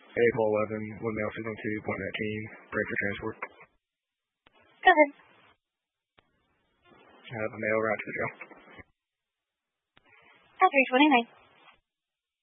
April 11, Windmill 612.19, break for transport. Go ahead. I have a mail route to the jail. 329.